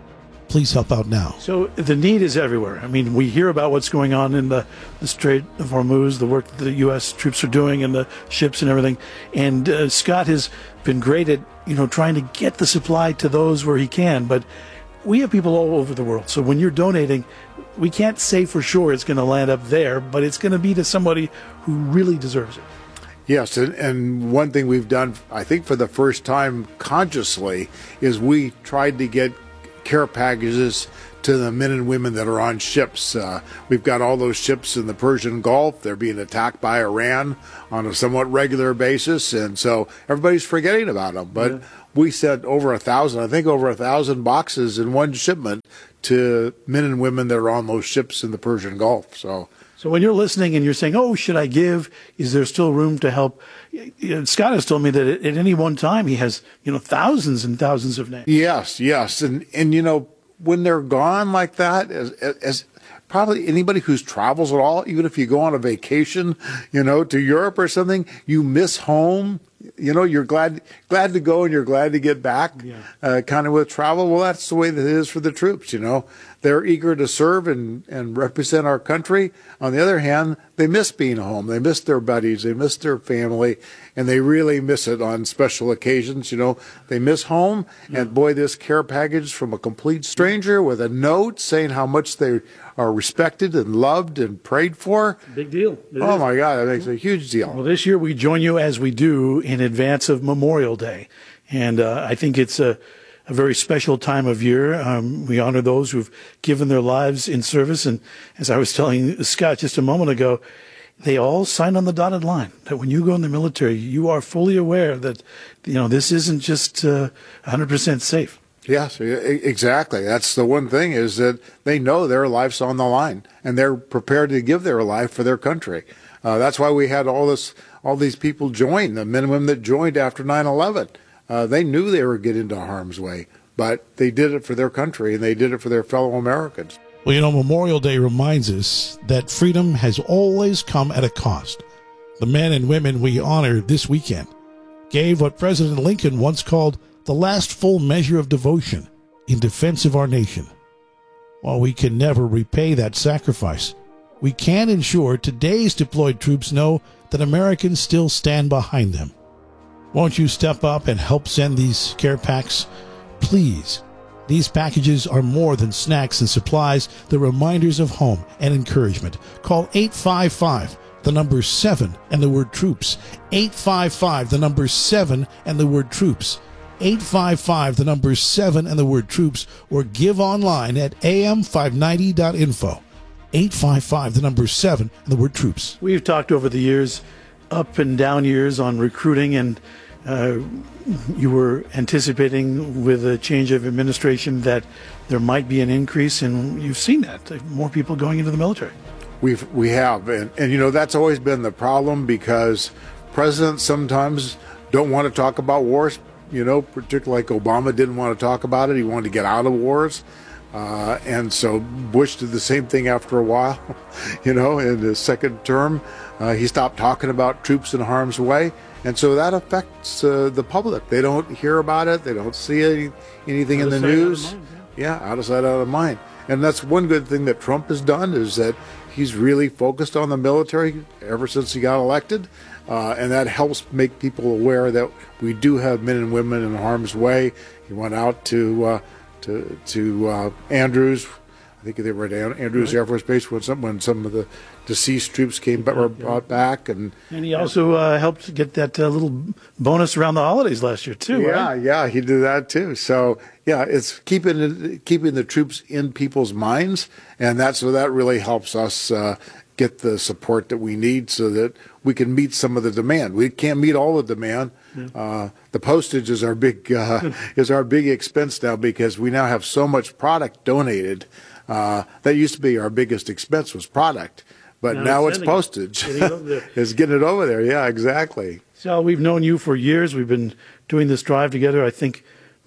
Please help out now.
So the need is everywhere. I mean, we hear about what's going on in the, the Strait of Hormuz, the work that the U S troops are doing and the ships and everything. And uh, Scott has been great at, you know, trying to get the supply to those where he can. But we have people all over the world. So when you're donating, we can't say for sure it's going to land up there, but it's going to be to somebody who really deserves it.
Yes, and, and one thing we've done, I think for the first time consciously, is we tried to get care packages to the men and women that are on ships. Uh, we've got all those ships in the Persian Gulf. They're being attacked by Iran on a somewhat regular basis, and so everybody's forgetting about them. But yeah. we sent over a thousand, I think over a thousand boxes in one shipment to men and women that are on those ships in the Persian Gulf. So.
So when you're listening and you're saying, oh, should I give? Is there still room to help? Scott has told me that at any one time he has, you know, thousands and thousands of names.
Yes, yes. And, and you know, when they're gone like that, as, as probably anybody who's travels at all, even if you go on a vacation, you know, to Europe or something, you miss home. You know, you're glad glad to go and you're glad to get back, yeah. uh, kind of with travel. Well, that's the way that it is for the troops, you know. They're eager to serve and, and represent our country. On the other hand, they miss being home. They miss their buddies. They miss their family. And they really miss it on special occasions, you know. They miss home. Yeah. And, boy, this care package from a complete stranger with a note saying how much they are respected and loved and prayed for.
Big deal. It
oh,
is.
my God, that makes a huge deal.
Well, this year we join you as we do in advance of Memorial Day. And uh, I think it's a, a very special time of year. Um, we honor those who've given their lives in service. And as I was telling Scott just a moment ago, they all signed on the dotted line that when you go in the military, you are fully aware that, you know, this isn't just uh, one hundred percent safe.
Yes, exactly. That's the one thing, is that they know their life's on the line and they're prepared to give their life for their country. Uh, that's why we had all this, all these people join, the men and women that joined after nine eleven. Uh, they knew they were getting into harm's way, but they did it for their country and they did it for their fellow Americans.
Well, you know, Memorial Day reminds us that freedom has always come at a cost. The men and women we honor this weekend gave what President Lincoln once called the last full measure of devotion in defense of our nation. While we can never repay that sacrifice, we can ensure today's deployed troops know that Americans still stand behind them. Won't you step up and help send these care packs? Please. These packages are more than snacks and supplies. They're reminders of home and encouragement. Call eight five five, the number seven, and the word troops. eight five five, the number seven, and the word troops. eight five five, the number seven, and the word troops, or give online at a m five ninety dot info. eight five five, the number seven, and the word troops.
We've talked over the years, up and down years, on recruiting, and uh, you were anticipating with a change of administration that there might be an increase, and you've seen that, more people going into the military.
We've, we have, and, and you know, that's always been the problem, because presidents sometimes don't want to talk about wars. You know, particularly like Obama didn't want to talk about it. He wanted to get out of wars. Uh, and so Bush did the same thing after a while. You know, in his second term, uh, he stopped talking about troops in harm's way. And so that affects uh, the public. They don't hear about it. They don't see any, anything
out
in the
sight,
news.
Out of mind,
yeah. yeah, out of sight, out of mind. And that's one good thing that Trump has done, is that he's really focused on the military ever since he got elected. Uh, and that helps make people aware that we do have men and women in harm's way. He went out to uh, to to uh, Andrews, I think they were at Andrews right. Air Force Base when some when some of the deceased troops came were brought back, and
and he also uh, helped get that uh, little bonus around the holidays last year too.
Yeah,
right?
yeah, he did that too. So yeah, it's keeping keeping the troops in people's minds, and that's so that really helps us uh, get the support that we need, so that we can meet some of the demand. We can't meet all the demand. Yeah. Uh, the postage is our big uh, is our big expense now, because we now have so much product donated. Uh, that used to be our biggest expense, was product, but now, now it's postage. Getting it's getting it over there. Yeah, exactly.
So we've known you for years. We've been doing this drive together. I think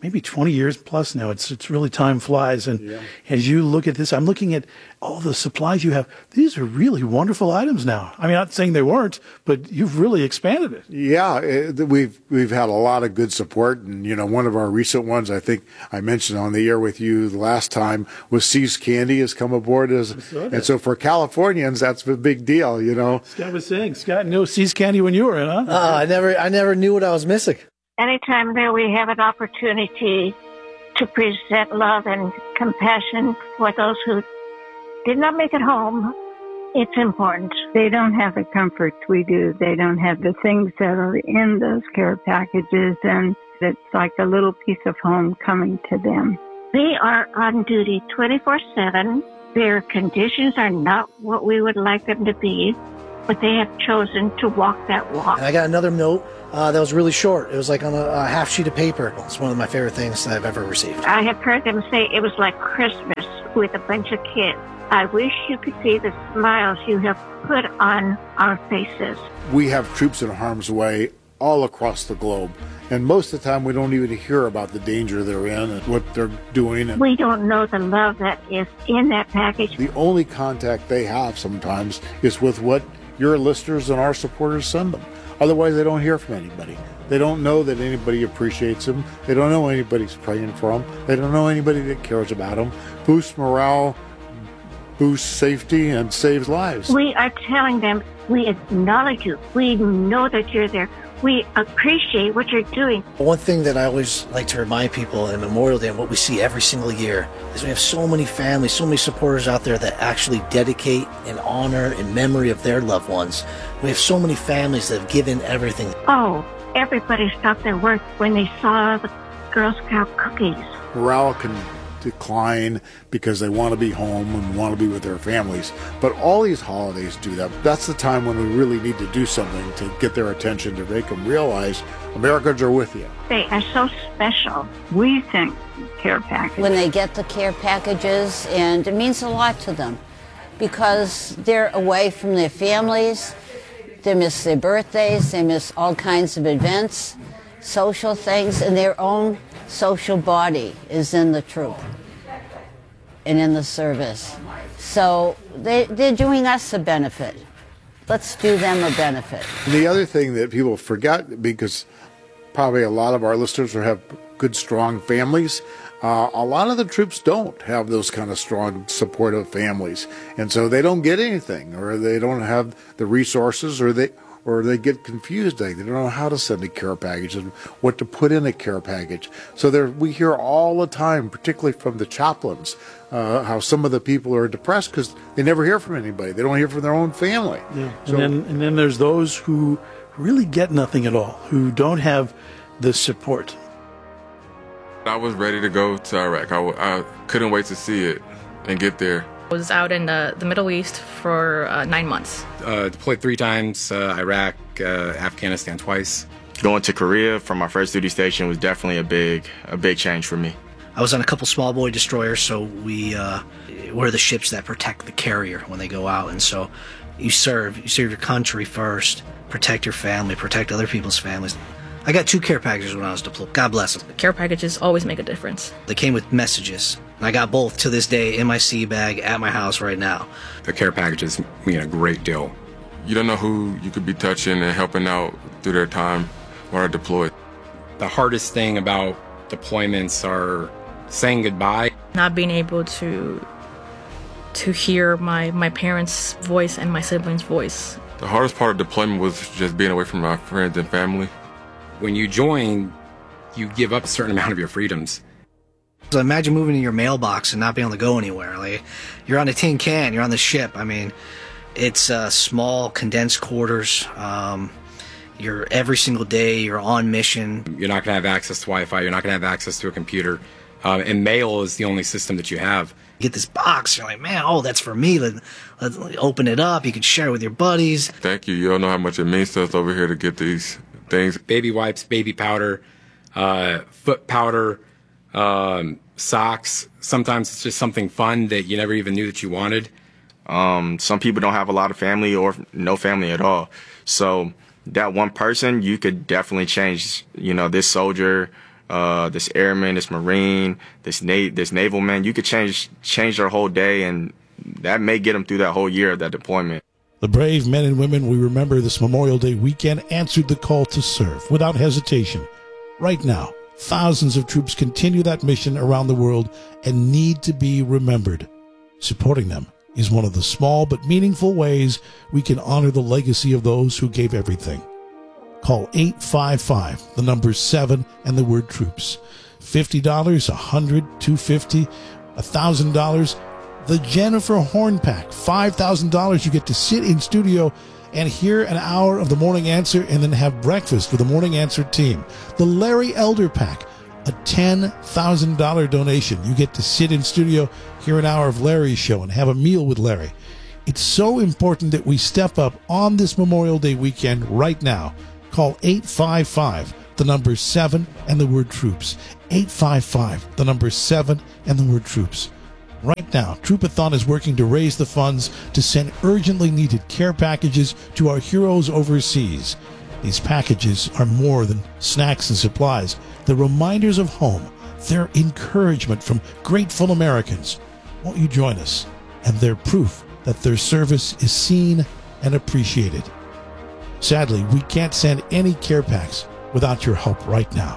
maybe twenty years plus now. It's it's really time flies. And yeah. as you look at this, I'm looking at all the supplies you have. These are really wonderful items now. I mean, not saying they weren't, but you've really expanded it.
Yeah, it, we've we've had a lot of good support. And, you know, one of our recent ones, I think I mentioned on the air with you the last time, was See's Candy has come aboard. as And so for Californians, that's a big deal, you know.
Scott was saying, Scott knew See's Candy when you were in, huh?
Uh, I never, I never knew what I was missing.
Anytime that we have an opportunity to present love and compassion for those who did not make it home, it's important.
They don't have the comforts we do. They don't have the things that are in those care packages, and it's like a little piece of home coming to them.
They are on duty twenty-four seven. Their conditions are not what we would like them to be, but they have chosen to walk that walk.
And I got another note uh, that was really short. It was like on a, a half sheet of paper. It's one of my favorite things that I've ever received.
I have heard them say it was like Christmas with a bunch of kids. I wish you could see the smiles you have put on our faces.
We have troops in harm's way all across the globe, and most of the time we don't even hear about the danger they're in and what they're doing. And
we don't know the love that is in that package.
The only contact they have sometimes is with what your listeners and our supporters send them. Otherwise, they don't hear from anybody. They don't know that anybody appreciates them. They don't know anybody's praying for them. They don't know anybody that cares about them. Boosts morale, boosts safety, and saves lives.
We are telling them we acknowledge you. We know that you're there. We appreciate what you're doing.
One thing that I always like to remind people in Memorial Day and what we see every single year is we have so many families, so many supporters out there that actually dedicate and honor in memory of their loved ones. We have so many families that have given everything.
Oh, everybody stopped their work when they saw the Girl Scout cookies.
Morale can decline because they want to be home and want to be with their families. But all these holidays do that. That's the time when we really need to do something to get their attention, to make them realize Americans are with you.
They are so special.
We think care packages.
When they get the care packages, and it means a lot to them because they're away from their families, they miss their birthdays, they miss all kinds of events, social things, and their own social body is in the troop and in the service. So they, they're doing us a benefit. Let's do them a benefit.
The other thing that people forget, because probably a lot of our listeners have good, strong families, uh, a lot of the troops don't have those kind of strong, supportive families. And so they don't get anything, or they don't have the resources, or they or they get confused. They don't know how to send a care package and what to put in a care package. So there, we hear all the time, particularly from the chaplains, uh, how some of the people are depressed because they never hear from anybody. They don't hear from their own family.
Yeah.
So,
and, then, and then there's those who really get nothing at all, who don't have the support.
I was ready to go to Iraq. I, w- I couldn't wait to see it and get there.
I was out in the, the Middle East for uh, nine months.
Uh, deployed three times, uh, Iraq, uh, Afghanistan twice.
Going to Korea from my first duty station was definitely a big, a big change for me.
I was on a couple small boy destroyers, so we uh, we're the ships that protect the carrier when they go out. And so you serve, you serve your country first, protect your family, protect other people's families. I got two care packages when I was deployed. God bless them.
The care packages always make a difference.
They came with messages. And I got both to this day in my sea bag at my house right now.
The care packages mean a great deal.
You don't know who you could be touching and helping out through their time while they're deployed.
The hardest thing about deployments are saying goodbye.
Not being able to to hear my, my parents' voice and my siblings' voice.
The hardest part of deployment was just being away from my friends and family.
When you join, you give up a certain amount of your freedoms.
So imagine moving to your mailbox and not being able to go anywhere. Like, you're on a tin can, you're on the ship. I mean, it's uh, small, condensed quarters. Um, you're every single day, you're on mission.
You're not going to have access to Wi-Fi. You're not going to have access to a computer. Um, and mail is the only system that you have.
You get this box, you're like, man, oh, that's for me. Let, let's open it up. You can share it with your buddies.
Thank you. You don't know how much it means to us over here to get these things.
Baby wipes, baby powder, uh, foot powder, um, socks. Sometimes it's just something fun that you never even knew that you wanted.
Um, some people don't have a lot of family or no family at all. So that one person, you could definitely change, you know, this soldier uh, this airman, this Marine, this na- this naval man. You could change change their whole day, and that may get them through that whole year of that deployment.
The brave men and women we remember this Memorial Day weekend answered the call to serve without hesitation. Right now, thousands of troops continue that mission around the world and need to be remembered. Supporting them is one of the small but meaningful ways we can honor the legacy of those who gave everything. Call eight five five, the number seven, and the word troops. fifty dollars, one hundred dollars, two hundred fifty dollars, one thousand dollars. The Jennifer Horn Pack, five thousand dollars. You get to sit in studio and hear an hour of the Morning Answer and then have breakfast with the Morning Answer team. The Larry Elder Pack, a ten thousand dollars donation. You get to sit in studio, hear an hour of Larry's show, and have a meal with Larry. It's so important that we step up on this Memorial Day weekend right now. Call eight five five, the number seven, and the word troops. eight five five, the number seven, and the word troops. Right now, Troopathon is working to raise the funds to send urgently needed care packages to our heroes overseas. These packages are more than snacks and supplies. They're reminders of home. They're encouragement from grateful Americans. Won't you join us? And they're proof that their service is seen and appreciated. Sadly, we can't send any care packs without your help right now.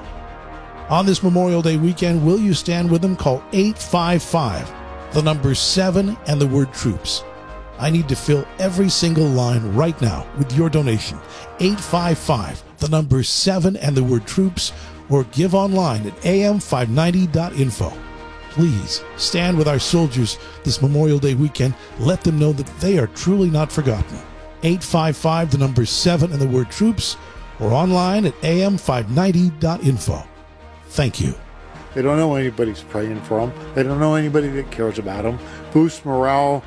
On this Memorial Day weekend, will you stand with them? Call eight five five, the number seven, and the word troops. I need to fill every single line right now with your donation. eight five five, the number seven, and the word troops, or give online at a m five ninety dot info. Please stand with our soldiers this Memorial Day weekend. Let them know that they are truly not forgotten. eight five five, the number seven, and the word troops, or online at a m five ninety dot info. Thank you.
They don't know anybody's praying for them. They don't know anybody that cares about them. Boosts morale,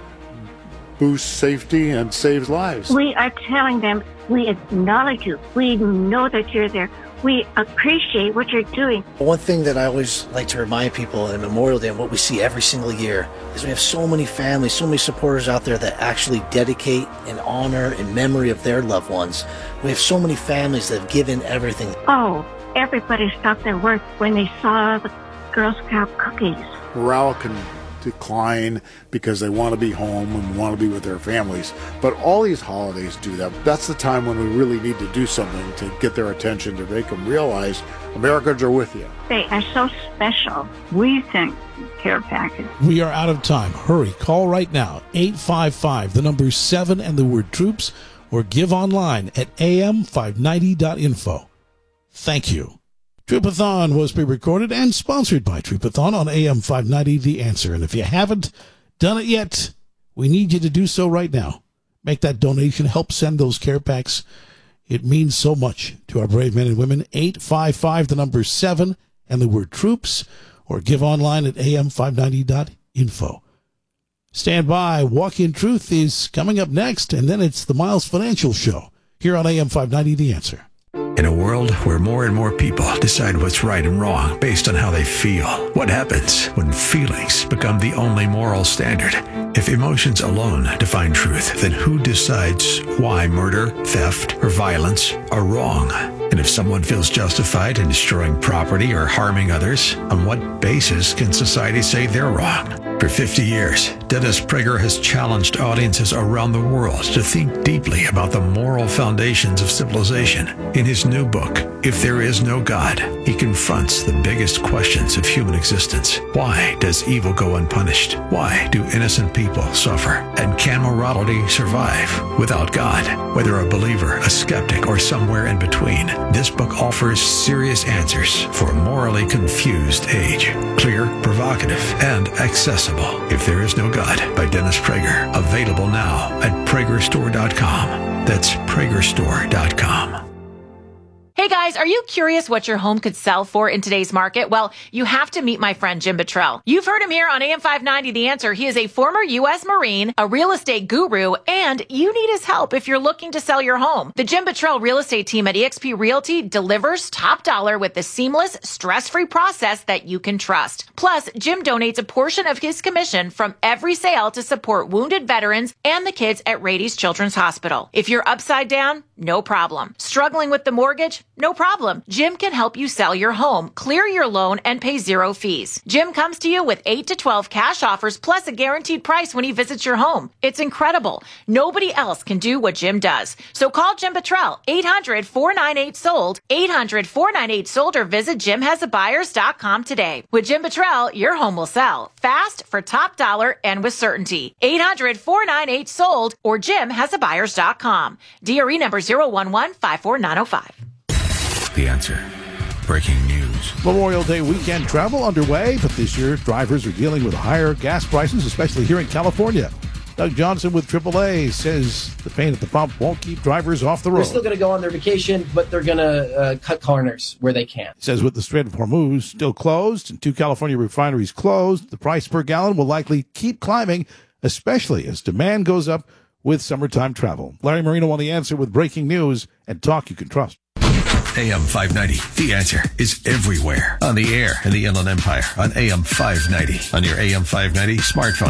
boosts safety, and saves lives.
We are telling them we acknowledge you. We know that you're there. We appreciate what you're doing.
One thing that I always like to remind people in Memorial Day and what we see every single year is we have so many families, so many supporters out there that actually dedicate and honor in memory of their loved ones. We have so many families that have given everything.
Oh, everybody stopped their work when they saw the Girl Scout cookies.
Morale can decline because they want to be home and want to be with their families. But all these holidays do that. That's the time when we really need to do something to get their attention, to make them realize Americans are with you.
They are so special.
We sent care package.
We are out of time. Hurry, call right now. eight five five, the number seven, and the word troops, or give online at a m five ninety dot info. Thank you. Troopathon was pre-recorded and sponsored by Troopathon on A M five ninety The Answer. And if you haven't done it yet, we need you to do so right now. Make that donation. Help send those care packs. It means so much to our brave men and women. eight five five, the number seven, and the word troops, or give online at a m five ninety dot info. Stand by. Walk in Truth is coming up next, and then it's the Miles Financial Show here on A M five ninety The Answer.
In a world where more and more people decide what's right and wrong based on how they feel, what happens when feelings become the only moral standard? If emotions alone define truth, then who decides why murder, theft, or violence are wrong? And if someone feels justified in destroying property or harming others, on what basis can society say they're wrong? For fifty years, Dennis Prager has challenged audiences around the world to think deeply about the moral foundations of civilization. In his new book, If There Is No God, he confronts the biggest questions of human existence. Why does evil go unpunished? Why do innocent people suffer? And can morality survive without God? Whether a believer, a skeptic, or somewhere in between, this book offers serious answers for a morally confused age. Clear, provocative, and accessible. If There Is No God by Dennis Prager. Available now at Prager Store dot com. That's Prager Store dot com.
Hey guys, are you curious what your home could sell for in today's market? Well, you have to meet my friend Jim Buttrell. You've heard him here on A M five ninety The Answer. He is a former U S Marine, a real estate guru, and you need his help if you're looking to sell your home. The Jim Buttrell real estate team at eXp Realty delivers top dollar with the seamless, stress-free process that you can trust. Plus, Jim donates a portion of his commission from every sale to support wounded veterans and the kids at Rady's Children's Hospital. If you're upside down, No problem. Struggling with the mortgage? No problem. Jim can help you sell your home, clear your loan, and pay zero fees. Jim comes to you with eight to twelve cash offers plus a guaranteed price when he visits your home. It's incredible. Nobody else can do what Jim does. So call Jim Petrell, eight hundred, four nine eight, sold, eight hundred, four nine eight, sold, or visit jim has a buyers dot com today. With Jim Petrell, your home will sell fast, for top dollar, and with certainty. eight hundred, four nine eight, sold, or jim has a buyers dot com. D R E number zero one one five four nine zero five.
The Answer. Breaking news.
Memorial Day weekend travel underway, but this year drivers are dealing with higher gas prices, especially here in California. Doug Johnson with triple A says the pain at the pump won't keep drivers off the road.
They're still going to go on their vacation, but they're going to uh, cut corners where they can.
He says with the Strait of Hormuz still closed and two California refineries closed, the price per gallon will likely keep climbing, especially as demand goes up with summertime travel. Larry Marino on The Answer with breaking news and talk you can trust.
A M five ninety, The Answer, is everywhere. On the air in the Inland Empire, on A M five ninety, on your A M five ninety smartphone.